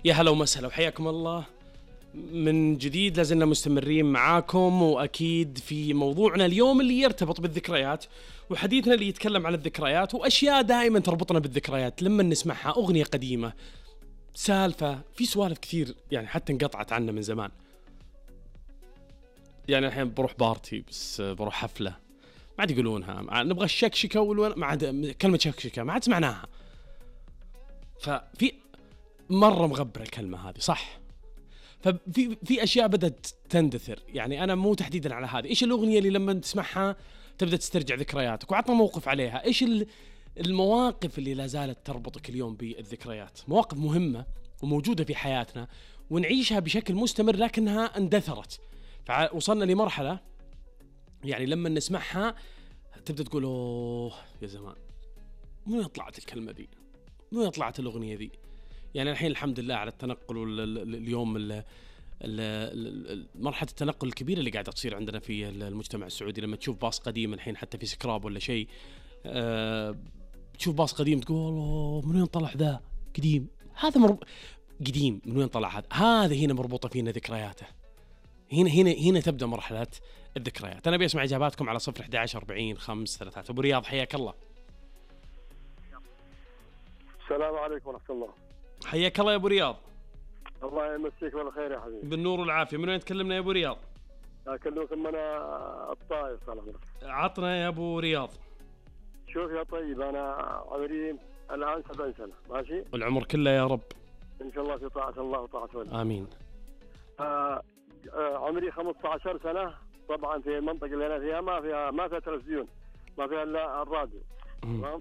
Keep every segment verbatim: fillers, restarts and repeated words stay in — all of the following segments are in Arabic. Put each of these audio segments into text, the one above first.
يا هلا ومسهلا وحياكم الله من جديد. لازلنا مستمرين معاكم، وأكيد في موضوعنا اليوم اللي يرتبط بالذكريات، وحديثنا اللي يتكلم عن الذكريات وأشياء دائما تربطنا بالذكريات لما نسمعها. أغنية قديمة، سالفة، في سوالف كثير يعني حتى انقطعت عنا من زمان. يعني الحين بروح بارتي، بس بروح حفلة ما عاد يقولونها، نبغى الشكشكة والون... ما عاد كلمة شكشكة ما عاد سمعناها. ففي مرة مغبرة الكلمة هذه، صح؟ ففي في أشياء بدأت تندثر. يعني أنا مو تحديدا على هذه، إيش الأغنية اللي لما تسمعها تبدأ تسترجع ذكرياتك؟ وعطنا موقف عليها. إيش المواقف اللي لا زالت تربطك اليوم بالذكريات؟ مواقف مهمة وموجودة في حياتنا ونعيشها بشكل مستمر لكنها اندثرت. فوصلنا لمرحلة يعني لما نسمعها تبدأ تقول أوه يا زمان، من طلعت الكلمة ذي؟ من طلعت الأغنية ذي؟ يعني الحين الحمد لله على التنقل اليوم، مرحلة التنقل الكبيرة اللي قاعدة تصير عندنا في المجتمع السعودي. لما تشوف باص قديم الحين حتى في سكراب ولا شيء، أه تشوف باص قديم تقول الله من وين طلع ذا قديم؟ هذا مرب... قديم من وين طلع هذا؟ هذا هنا مربوطة فينا ذكرياته. هنا هنا هنا تبدأ مرحلة الذكريات. أنا بيسمع إجاباتكم على صفر أحد عشر أربعين خمسة ثلاثة. أبو رياض حياك الله. السلام عليكم ورحمة الله. حياك الله يا أبو رياض. الله يمسيك بالخير يا حبيبي. بالنور والعافية. من وين تكلمنا يا أبو رياض؟ أكلمكم من الطائف. سلام. عطنا يا أبو رياض. شوف يا طيب، أنا عمري الآن سبعين سنة، ماشي؟ العمر كله يا رب. إن شاء الله في طاعة الله وطاعة وليه. آمين. آه آه عمري خمسة عشر سنة. طبعا في المنطقة اللي أنا فيها ما فيها ما فيها تلفزيون، ما فيها إلا الراديو. تمام.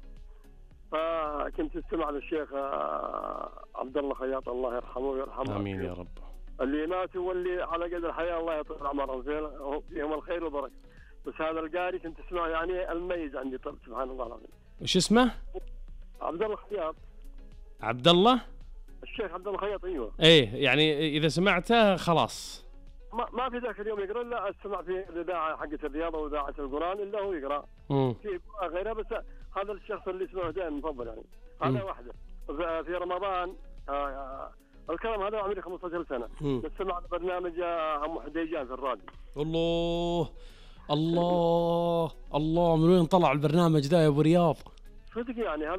فكنت استمع للشيخ عبد الله خياط الله يرحمه ويرحمه. آمين يا رب. اللي ماتوا واللي على قدر الحياة الله يطول عمرهم، فيهم الخير والبركة. بس هذا القاري كنت اسمع يعني الميز عندي. طب سبحان الله العظيم. وش اسمه؟ عبد الله خياط. عبد الله؟ الشيخ عبد الله خياط. ايوه. ايه يعني اذا سمعته خلاص ما ما في ذاك اليوم يقرا، لا استمع في الاذاعه حقت الرياضه واذاعه القران الا هو يقرا. مم. في غيره، بس هذا الشخص اللي اسمه دائما مفضل يعني. هذا واحده. في رمضان آه الكلام هذا عمري خمسة عشر سنة. نسمع برنامج أم حديجان في الراديو. الله الله الله، من وين طلع البرنامج ذا يا أبو رياض؟ صدق يعني هذا